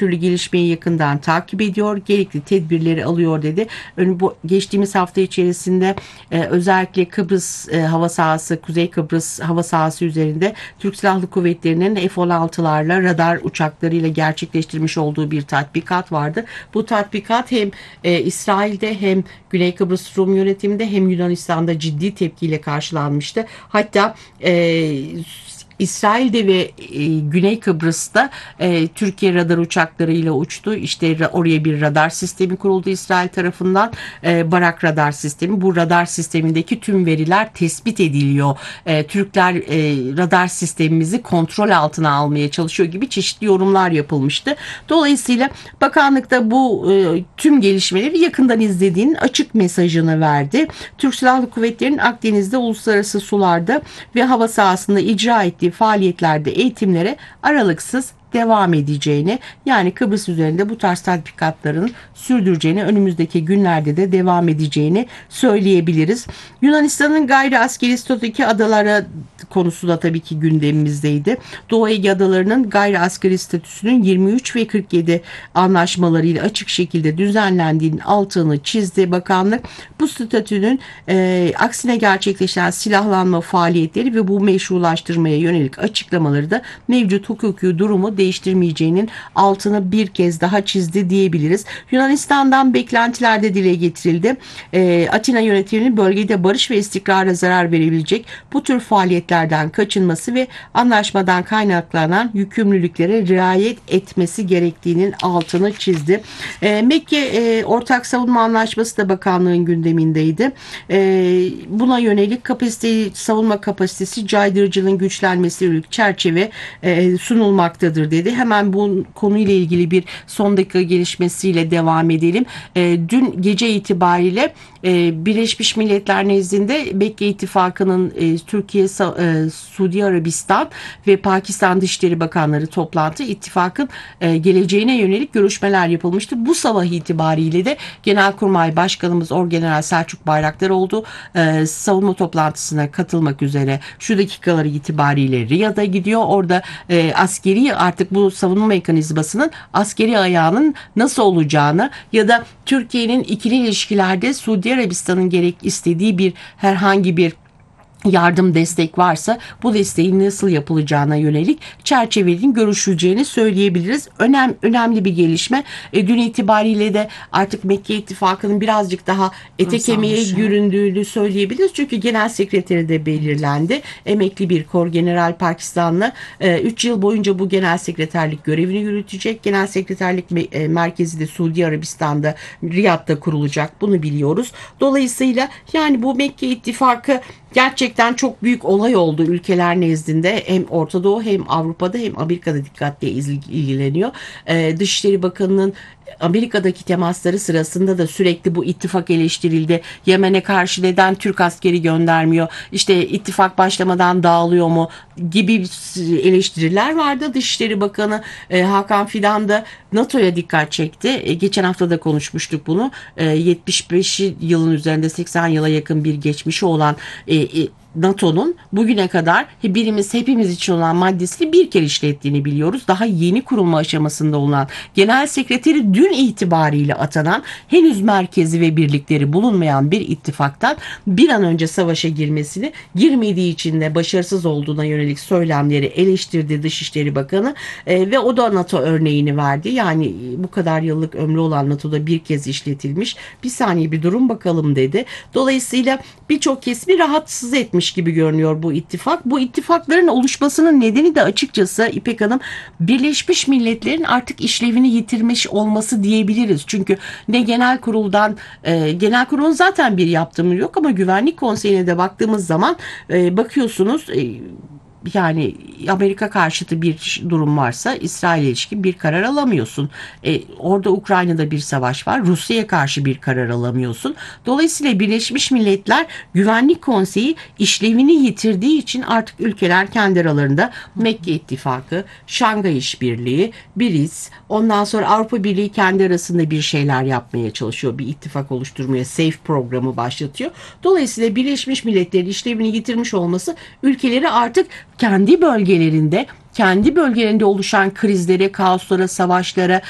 türlü gelişmeyi yakından takip ediyor, gerekli tedbirleri alıyor dedi. Bu geçtiğimiz hafta içerisinde özellikle Kıbrıs hava sahası, Kuzey Kıbrıs hava sahası üzerinde Türk Silahlı Kuvvetleri'nin F-16'larla radar uçaklarıyla gerçekleştirmiş olduğu bir tatbikat vardı. Bu tatbikat hem İsrail'de hem Güney Kıbrıs Rum yönetiminde hem Yunanistan'da ciddi tepkiyle karşılanmıştı. Hatta İsrail'de ve Güney Kıbrıs'ta Türkiye radar uçaklarıyla uçtu. İşte oraya bir radar sistemi kuruldu İsrail tarafından. Barak radar sistemi. Bu radar sistemindeki tüm veriler tespit ediliyor. Türkler radar sistemimizi kontrol altına almaya çalışıyor gibi çeşitli yorumlar yapılmıştı. Dolayısıyla bakanlıkta bu tüm gelişmeleri yakından izlediğinin açık mesajını verdi. Türk Silahlı Kuvvetleri'nin Akdeniz'de uluslararası sularda ve hava sahasında icra ettiği faaliyetlerde eğitimlere aralıksız devam edeceğini, yani Kıbrıs üzerinde bu tarz tatbikatların sürdüreceğini, önümüzdeki günlerde de devam edeceğini söyleyebiliriz. Yunanistan'ın gayri askeri statüdeki adalara konusu da tabii ki gündemimizdeydi. Doğu Ege adalarının gayri askeri statüsünün 23 ve 47 anlaşmalarıyla açık şekilde düzenlendiğinin altını çizdi bakanlık. Bu statünün aksine gerçekleşen silahlanma faaliyetleri ve bu meşrulaştırmaya yönelik açıklamaları da mevcut hukuki durumu değiştirmeyeceğinin altını bir kez daha çizdi diyebiliriz. Yunanistan'dan beklentiler de dile getirildi. Atina yönetiminin bölgede barış ve istikrara zarar verebilecek bu tür faaliyetlerden kaçınması ve anlaşmadan kaynaklanan yükümlülüklere riayet etmesi gerektiğinin altını çizdi. Mekke Ortak Savunma Anlaşması da bakanlığın gündemindeydi. Buna yönelik savunma kapasitesi caydırıcılığın güçlenmesi yönelik çerçeve sunulmaktadır dedi. Hemen bu konuyla ilgili bir son dakika gelişmesiyle devam edelim. Dün gece itibariyle Birleşmiş Milletler nezdinde Mekke İttifakı'nın Türkiye, Suudi Arabistan ve Pakistan Dışişleri Bakanları toplantı, ittifakın geleceğine yönelik görüşmeler yapılmıştı. Bu sabah itibariyle de Genelkurmay Başkanımız Orgeneral Selçuk Bayraktaroğlu savunma toplantısına katılmak üzere şu dakikaları itibariyle Riyad'a gidiyor. Orada askeri, artık bu savunma mekanizmasının askeri ayağının nasıl olacağını ya da Türkiye'nin ikili ilişkilerde Suudi Arabistan'ın gerek istediği bir herhangi bir yardım, destek varsa bu desteğin nasıl yapılacağına yönelik çerçevelerin görüşüleceğini söyleyebiliriz. Önemli bir gelişme. Dün itibariyle de artık Mekke İttifakı'nın birazcık daha ete kemiğe büründüğünü söyleyebiliriz. Çünkü genel sekreteri de belirlendi. Emekli bir Korgeneral Pakistanlı 3 yıl boyunca bu genel sekreterlik görevini yürütecek. Genel sekreterlik merkezi de Suudi Arabistan'da, Riyad'da kurulacak. Bunu biliyoruz. Dolayısıyla yani bu Mekke İttifakı gerçekten çok büyük olay oldu ülkeler nezdinde. Hem Orta Doğu hem Avrupa'da hem Amerika'da dikkatle ilgileniyor. Dışişleri Bakanı'nın Amerika'daki temasları sırasında da sürekli bu ittifak eleştirildi. Yemen'e karşı neden Türk askeri göndermiyor? İşte ittifak başlamadan dağılıyor mu? Gibi eleştiriler vardı. Dışişleri Bakanı Hakan Fidan da NATO'ya dikkat çekti. Geçen hafta da konuşmuştuk bunu. 75 yılın üzerinde 80 yıla yakın bir geçmişi olan NATO'nun bugüne kadar hepimiz için olan maddesini bir kere işlettiğini biliyoruz. Daha yeni kurulma aşamasında olan genel sekreteri dün itibariyle atanan, henüz merkezi ve birlikleri bulunmayan bir ittifaktan bir an önce savaşa girmediği için de başarısız olduğuna yönelik söylemleri eleştirdi Dışişleri Bakanı ve o da NATO örneğini verdi. Yani bu kadar yıllık ömrü olan NATO'da bir kez işletilmiş. Bir saniye bir durum bakalım dedi. Dolayısıyla birçok kesimi rahatsız etmiş gibi görünüyor bu ittifak. Bu ittifakların oluşmasının nedeni de açıkçası İpek Hanım, Birleşmiş Milletler'in artık işlevini yitirmiş olması diyebiliriz. Çünkü ne genel kurulun zaten bir yaptırımı yok ama Güvenlik Konseyi'ne de baktığımız zaman bakıyorsunuz yani Amerika karşıtı bir durum varsa İsrail'e ilişkin bir karar alamıyorsun. Orada Ukrayna'da bir savaş var. Rusya'ya karşı bir karar alamıyorsun. Dolayısıyla Birleşmiş Milletler Güvenlik Konseyi işlevini yitirdiği için artık ülkeler kendi aralarında Mekke İttifakı, Şangay İşbirliği, BRICS, ondan sonra Avrupa Birliği kendi arasında bir şeyler yapmaya çalışıyor. Bir ittifak oluşturmaya, SAFE programı başlatıyor. Dolayısıyla Birleşmiş Milletler'in işlevini yitirmiş olması ülkeleri artık kendi bölgelerinde oluşan krizlere, kaoslara, savaşlara,